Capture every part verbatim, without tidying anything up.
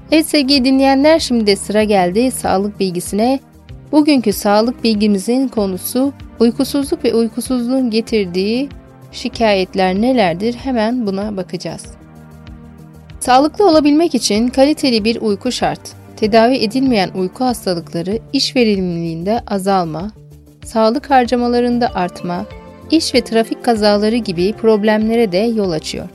Evet sevgili dinleyenler, şimdi de sıra geldi sağlık bilgisine. Bugünkü sağlık bilgimizin konusu uykusuzluk ve uykusuzluğun getirdiği şikayetler nelerdir? Hemen buna bakacağız. Sağlıklı olabilmek için kaliteli bir uyku şart. Tedavi edilmeyen uyku hastalıkları iş verimliliğinde azalma, sağlık harcamalarında artma, iş ve trafik kazaları gibi problemlere de yol açıyor.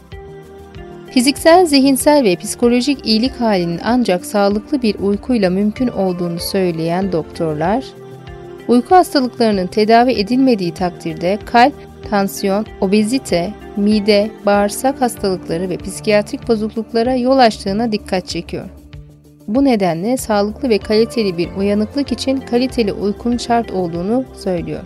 Fiziksel, zihinsel ve psikolojik iyilik halinin ancak sağlıklı bir uykuyla mümkün olduğunu söyleyen doktorlar, uyku hastalıklarının tedavi edilmediği takdirde kalp, tansiyon, obezite, mide, bağırsak hastalıkları ve psikiyatrik bozukluklara yol açtığına dikkat çekiyor. Bu nedenle sağlıklı ve kaliteli bir uyanıklık için kaliteli uykunun şart olduğunu söylüyor.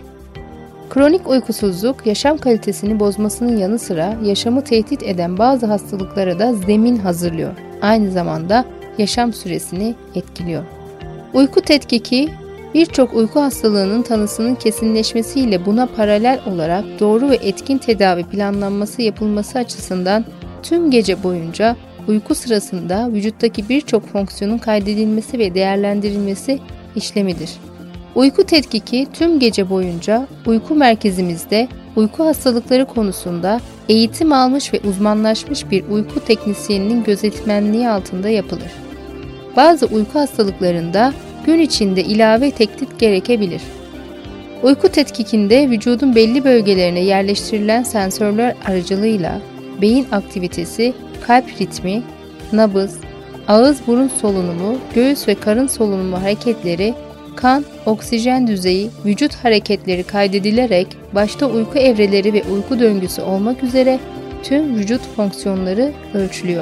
Kronik uykusuzluk, yaşam kalitesini bozmasının yanı sıra yaşamı tehdit eden bazı hastalıklara da zemin hazırlıyor. Aynı zamanda yaşam süresini etkiliyor. Uyku tetkiki, birçok uyku hastalığının tanısının kesinleşmesiyle buna paralel olarak doğru ve etkin tedavi planlanması yapılması açısından tüm gece boyunca uyku sırasında vücuttaki birçok fonksiyonun kaydedilmesi ve değerlendirilmesi işlemidir. Uyku tetkiki tüm gece boyunca uyku merkezimizde uyku hastalıkları konusunda eğitim almış ve uzmanlaşmış bir uyku teknisyeninin gözetmenliği altında yapılır. Bazı uyku hastalıklarında gün içinde ilave tetkik gerekebilir. Uyku tetkikinde vücudun belli bölgelerine yerleştirilen sensörler aracılığıyla beyin aktivitesi, kalp ritmi, nabız, ağız-burun solunumu, göğüs ve karın solunumu hareketleri, kan, oksijen düzeyi, vücut hareketleri kaydedilerek başta uyku evreleri ve uyku döngüsü olmak üzere tüm vücut fonksiyonları ölçülüyor.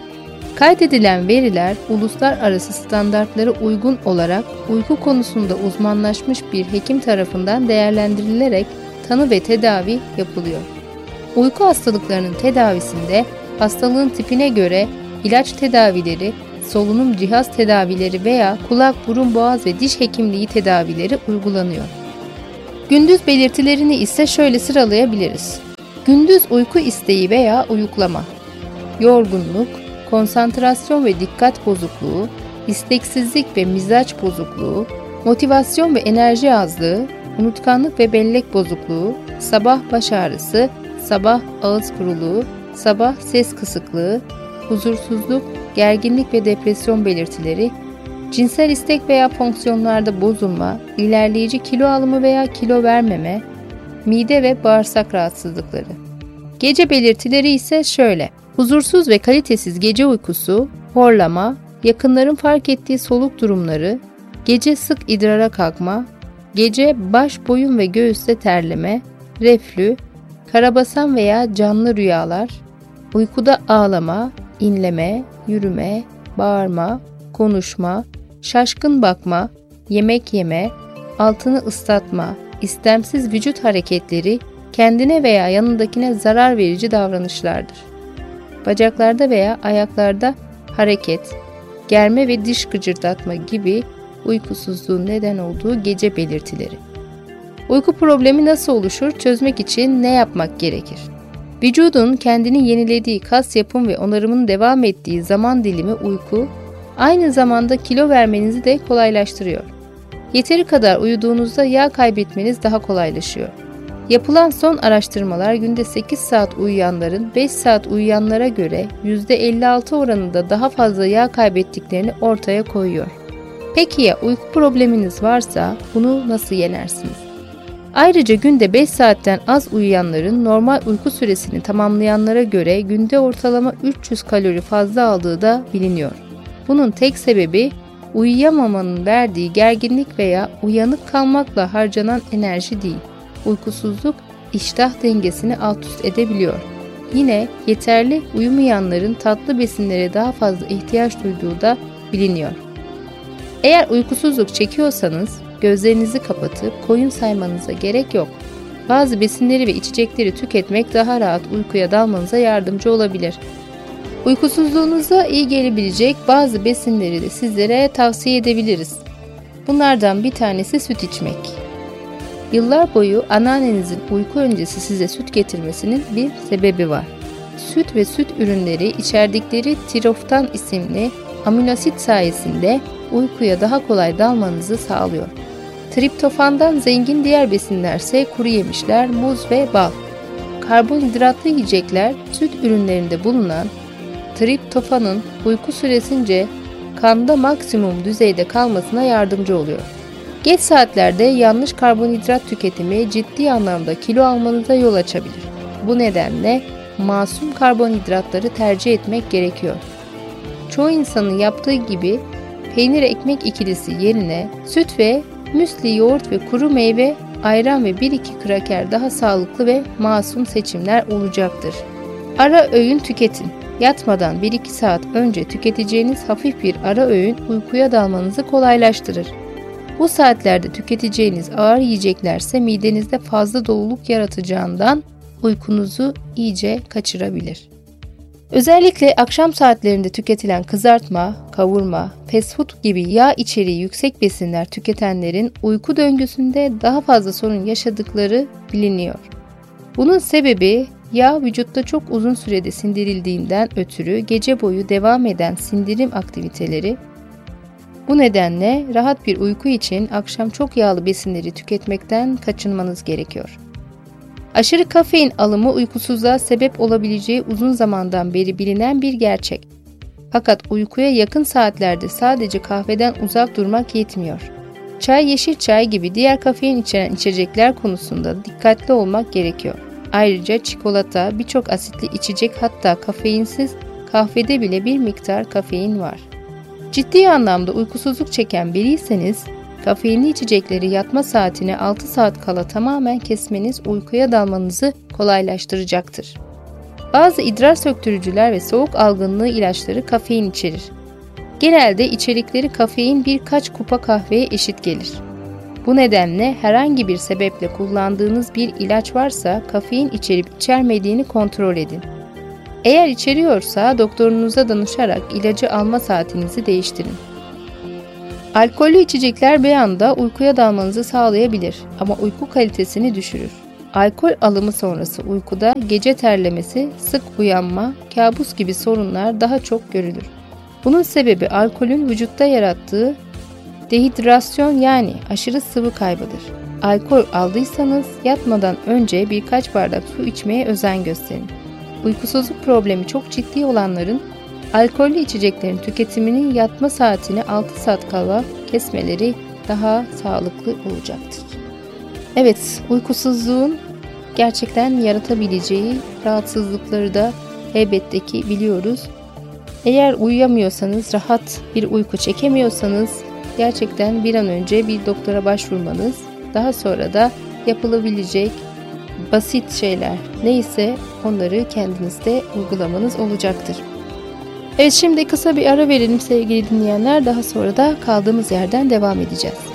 Kaydedilen veriler uluslararası standartlara uygun olarak uyku konusunda uzmanlaşmış bir hekim tarafından değerlendirilerek tanı ve tedavi yapılıyor. Uyku hastalıklarının tedavisinde hastalığın tipine göre ilaç tedavileri, solunum cihaz tedavileri veya kulak, burun, boğaz ve diş hekimliği tedavileri uygulanıyor. Gündüz belirtilerini ise şöyle sıralayabiliriz. Gündüz uyku isteği veya uyuklama, yorgunluk, konsantrasyon ve dikkat bozukluğu, isteksizlik ve mizaç bozukluğu, motivasyon ve enerji azlığı, unutkanlık ve bellek bozukluğu, sabah baş ağrısı, sabah ağız kuruluğu, sabah ses kısıklığı, huzursuzluk, gerginlik ve depresyon belirtileri, cinsel istek veya fonksiyonlarda bozulma, ilerleyici kilo alımı veya kilo vermeme, mide ve bağırsak rahatsızlıkları. Gece belirtileri ise şöyle: huzursuz ve kalitesiz gece uykusu, horlama, yakınların fark ettiği soluk durumları, gece sık idrara kalkma, gece baş, boyun ve göğüste terleme, reflü, karabasan veya canlı rüyalar, uykuda ağlama, inleme, yürüme, bağırma, konuşma, şaşkın bakma, yemek yeme, altını ıslatma, istemsiz vücut hareketleri kendine veya yanındakine zarar verici davranışlardır. Bacaklarda veya ayaklarda hareket, germe ve diş gıcırdatma gibi uykusuzluğun neden olduğu gece belirtileri. Uyku problemi nasıl oluşur? Çözmek için ne yapmak gerekir? Vücudun kendini yenilediği, kas yapım ve onarımının devam ettiği zaman dilimi uyku, aynı zamanda kilo vermenizi de kolaylaştırıyor. Yeteri kadar uyuduğunuzda yağ kaybetmeniz daha kolaylaşıyor. Yapılan son araştırmalar günde sekiz saat uyuyanların beş saat uyuyanlara göre yüzde elli altı oranında daha fazla yağ kaybettiklerini ortaya koyuyor. Peki ya uyku probleminiz varsa bunu nasıl yenersiniz? Ayrıca günde beş saatten az uyuyanların normal uyku süresini tamamlayanlara göre günde ortalama üç yüz kalori fazla aldığı da biliniyor. Bunun tek sebebi uyuyamamanın verdiği gerginlik veya uyanık kalmakla harcanan enerji değil. Uykusuzluk iştah dengesini alt üst edebiliyor. Yine yeterli uyumayanların tatlı besinlere daha fazla ihtiyaç duyduğu da biliniyor. Eğer uykusuzluk çekiyorsanız gözlerinizi kapatıp koyun saymanıza gerek yok. Bazı besinleri ve içecekleri tüketmek daha rahat uykuya dalmanıza yardımcı olabilir. Uykusuzluğunuza iyi gelebilecek bazı besinleri de sizlere tavsiye edebiliriz. Bunlardan bir tanesi süt içmek. Yıllar boyu anneannenizin uyku öncesi size süt getirmesinin bir sebebi var. Süt ve süt ürünleri içerdikleri triptofan isimli aminoasit sayesinde uykuya daha kolay dalmanızı sağlıyor. Triptofandan zengin diğer besinlerse kuru yemişler, muz ve bal. Karbonhidratlı yiyecekler, süt ürünlerinde bulunan triptofanın uyku süresince kanda maksimum düzeyde kalmasına yardımcı oluyor. Geç saatlerde yanlış karbonhidrat tüketimi ciddi anlamda kilo almanıza yol açabilir. Bu nedenle masum karbonhidratları tercih etmek gerekiyor. Çoğu insanın yaptığı gibi peynir ekmek ikilisi yerine süt ve müsli, yoğurt ve kuru meyve, ayran ve bir iki kraker daha sağlıklı ve masum seçimler olacaktır. Ara öğün tüketin. Yatmadan bir iki saat önce tüketeceğiniz hafif bir ara öğün uykuya dalmanızı kolaylaştırır. Bu saatlerde tüketeceğiniz ağır yiyeceklerse midenizde fazla doluluk yaratacağından uykunuzu iyice kaçırabilir. Özellikle akşam saatlerinde tüketilen kızartma, kavurma, fast food gibi yağ içeriği yüksek besinler tüketenlerin uyku döngüsünde daha fazla sorun yaşadıkları biliniyor. Bunun sebebi yağ vücutta çok uzun sürede sindirildiğinden ötürü gece boyu devam eden sindirim aktiviteleri. Bu nedenle rahat bir uyku için akşam çok yağlı besinleri tüketmekten kaçınmanız gerekiyor. Aşırı kafein alımı uykusuzluğa sebep olabileceği uzun zamandan beri bilinen bir gerçek. Fakat uykuya yakın saatlerde sadece kahveden uzak durmak yetmiyor. Çay, yeşil çay gibi diğer kafein içeren içecekler konusunda dikkatli olmak gerekiyor. Ayrıca çikolata, birçok asitli içecek, hatta kafeinsiz kahvede bile bir miktar kafein var. Ciddi anlamda uykusuzluk çeken biriyseniz, kafeinli içecekleri yatma saatine altı saat kala tamamen kesmeniz uykuya dalmanızı kolaylaştıracaktır. Bazı idrar söktürücüler ve soğuk algınlığı ilaçları kafein içerir. Genelde içerikleri kafein birkaç kupa kahveye eşit gelir. Bu nedenle herhangi bir sebeple kullandığınız bir ilaç varsa kafein içerip içermediğini kontrol edin. Eğer içeriyorsa doktorunuza danışarak ilacı alma saatinizi değiştirin. Alkollü içecekler bir anda uykuya dalmanızı sağlayabilir ama uyku kalitesini düşürür. Alkol alımı sonrası uykuda gece terlemesi, sık uyanma, kabus gibi sorunlar daha çok görülür. Bunun sebebi alkolün vücutta yarattığı dehidrasyon, yani aşırı sıvı kaybıdır. Alkol aldıysanız yatmadan önce birkaç bardak su içmeye özen gösterin. Uykusuzluk problemi çok ciddi olanların alkollü içeceklerin tüketiminin yatma saatine altı saat kala kesmeleri daha sağlıklı olacaktır. Evet, uykusuzluğun gerçekten yaratabileceği rahatsızlıkları da elbette ki biliyoruz. Eğer uyuyamıyorsanız, rahat bir uyku çekemiyorsanız gerçekten bir an önce bir doktora başvurmanız, daha sonra da yapılabilecek basit şeyler neyse onları kendinizde uygulamanız olacaktır. Evet, şimdi kısa bir ara verelim sevgili dinleyenler. Daha sonra da kaldığımız yerden devam edeceğiz.